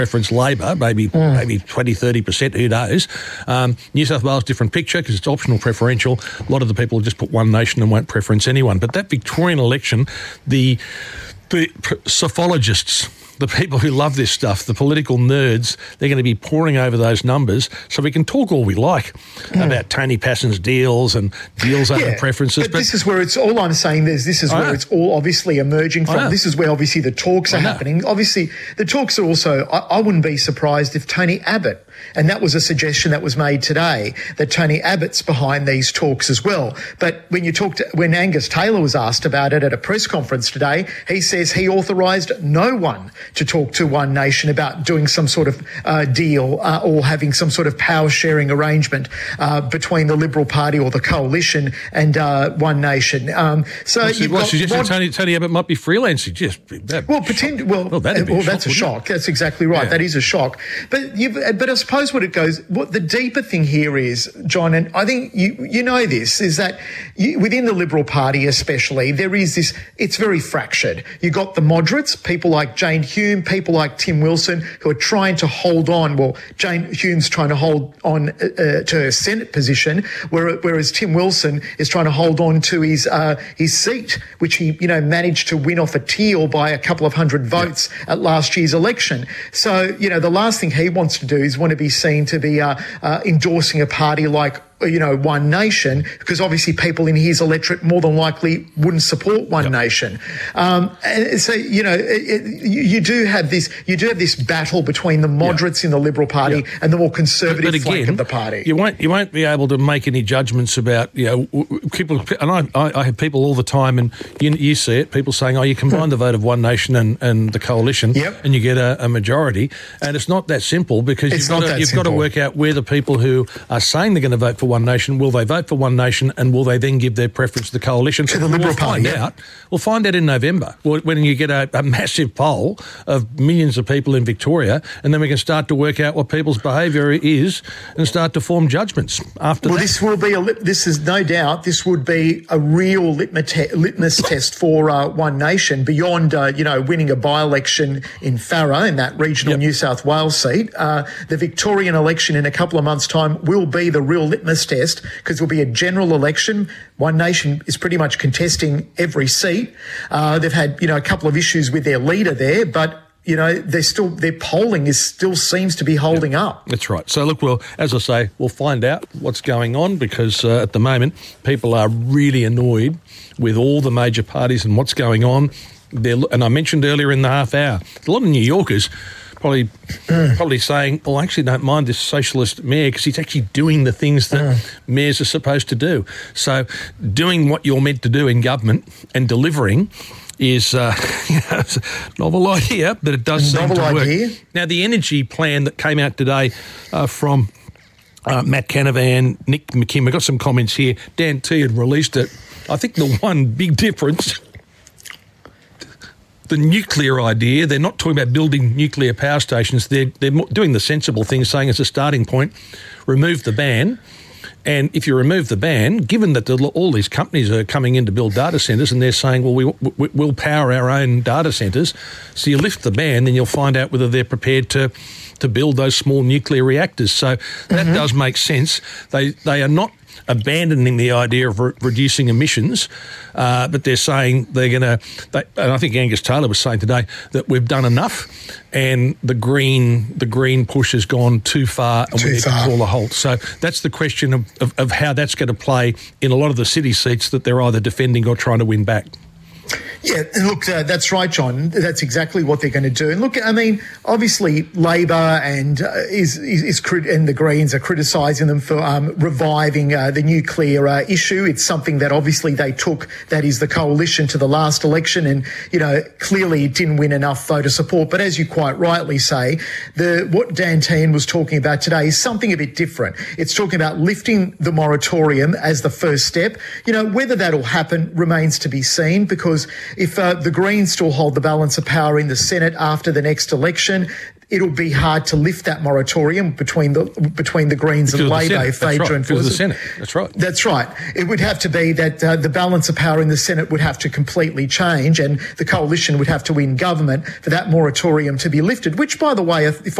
preference Labor, maybe 20-30%, who knows. New South Wales, different picture because it's optional preferential. A lot of the people will just put One Nation and won't preference anyone. But that Victorian election, the sophologists, the people who love this stuff, the political nerds, they're going to be poring over those numbers. So we can talk all we like about Tony Passon's deals and deals over preferences. But this is where it's all I'm saying is this is where it's all obviously emerging from. This is where obviously the talks are happening. Obviously, the talks are also, I wouldn't be surprised if Tony Abbott, and that was a suggestion that was made today, that Tony Abbott's behind these talks as well. But when Angus Taylor was asked about it at a press conference today, he says he authorised no one to talk to One Nation about doing some sort of deal or having some sort of power-sharing arrangement between the Liberal Party or the coalition and One Nation. Tony Abbott might be freelancing. That's a shock. That's exactly right. Yeah. That is a shock. But I suppose what the deeper thing here is, John, and I think you know this, is that within the Liberal Party especially, there is this, it's very fractured. You've got the moderates, people like Jane Hume, people like Tim Wilson, who are trying to hold on. Well, Jane Hume's trying to hold on to her Senate position, whereas Tim Wilson is trying to hold on to his seat, which he managed to win off a teal by a couple of hundred votes at last year's election. So the last thing he wants to do is want to be seen to be endorsing a party like One Nation, because obviously people in his electorate more than likely wouldn't support One Nation. And so you do have this battle between the moderates in the Liberal Party and the more conservative flank of the party. You won't be able to make any judgments about people. And I have people all the time, and you see it. People saying, "Oh, you combine the vote of One Nation and the coalition, and you get a majority." And it's not that simple, because you've got to work out where the people who are saying they're going to vote for One Nation, will they vote for One Nation, and will they then give their preference to the coalition? To the Liberal Party, We'll find out in November when you get a massive poll of millions of people in Victoria, and then we can start to work out what people's behaviour is and start to form judgments after that. This is no doubt, this would be a real litmus test for One Nation beyond, winning a by-election in Farrer, in that regional New South Wales seat. The Victorian election in a couple of months' time will be the real litmus test, because there will be a general election. One Nation is pretty much contesting every seat. They've had, a couple of issues with their leader there, but their polling still seems to be holding up. That's right. So look, as I say, we'll find out what's going on, because at the moment people are really annoyed with all the major parties and what's going on. And I mentioned earlier in the half hour, a lot of New Yorkers probably saying, "Well, I actually don't mind this socialist mayor because he's actually doing the things that mayors are supposed to do." So doing what you're meant to do in government and delivering is it's a novel idea, but it does seem to work. Now, the energy plan that came out today from Matt Canavan, Nick McKim, I got some comments here. Dan T had released it. I think the one big difference, the nuclear idea, they're not talking about building nuclear power stations. They're doing the sensible thing, saying as a starting point, remove the ban. And if you remove the ban, given that all these companies are coming in to build data centres and they're saying, well, we'll power our own data centres, so you lift the ban, then you'll find out whether they're prepared to build those small nuclear reactors. So that does make sense. They are not abandoning the idea of reducing emissions, but they're saying they're going to, and I think Angus Taylor was saying today that we've done enough and the green push has gone too far and we need to call a halt. So that's the question of how that's going to play in a lot of the city seats that they're either defending or trying to win back. Yeah, look, that's right, John. That's exactly what they're going to do. And look, I mean, obviously Labor and and the Greens are criticising them for reviving the nuclear issue. It's something that obviously they took, that is the coalition, to the last election, and clearly it didn't win enough voter support. But as you quite rightly say, what Dan Tehan was talking about today is something a bit different. It's talking about lifting the moratorium as the first step. Whether that'll happen remains to be seen, because if the Greens still hold the balance of power in the Senate after the next election, it'll be hard to lift that moratorium between the Greens and Labor if they join forces. The Senate. That's right. That's right. It would have to be that the balance of power in the Senate would have to completely change, and the coalition would have to win government for that moratorium to be lifted, which, by the way, if